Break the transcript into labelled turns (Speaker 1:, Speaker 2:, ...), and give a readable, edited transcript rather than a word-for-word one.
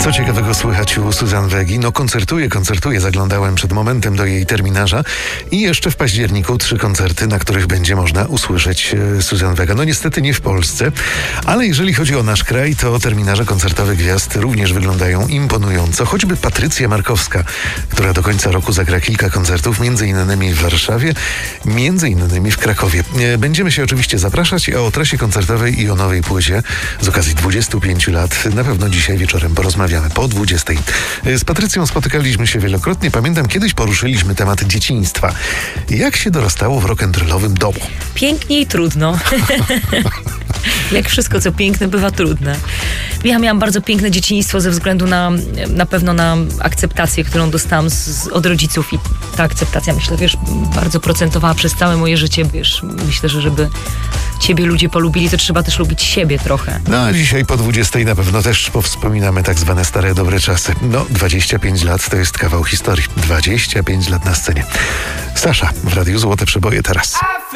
Speaker 1: Co ciekawego słychać u Suzanne Vegi? No koncertuje. Zaglądałem przed momentem do jej terminarza i jeszcze w październiku 3 koncerty, na których będzie można usłyszeć Suzanne Vega. No niestety nie w Polsce, ale jeżeli chodzi o nasz kraj, to terminarze koncertowe gwiazd również wyglądają imponująco. Choćby Patrycja Markowska, która do końca roku zagra kilka koncertów, m.in. w Warszawie, m.in. w Krakowie. Będziemy się oczywiście zapraszać, a o trasie koncertowej i o nowej płycie z okazji 25 lat na pewno dzisiaj wieczorem porozmawiamy po 20. Z Patrycją spotykaliśmy się wielokrotnie. Pamiętam, kiedyś poruszyliśmy temat dzieciństwa. Jak się dorastało w rock'n'rollowym domu?
Speaker 2: Pięknie i trudno. Jak wszystko, co piękne, bywa trudne. Ja miałam bardzo piękne dzieciństwo ze względu na pewno na akceptację, którą dostałam od rodziców i ta akceptacja, myślę, bardzo procentowała przez całe moje życie, myślę, że żeby ciebie ludzie polubili, to trzeba też lubić siebie trochę.
Speaker 1: No a dzisiaj po 20 na pewno też powspominamy tak zwane stare, dobre czasy. No, 25 lat to jest kawał historii. 25 lat na scenie. Sasza w Radiu Złote Przeboje teraz.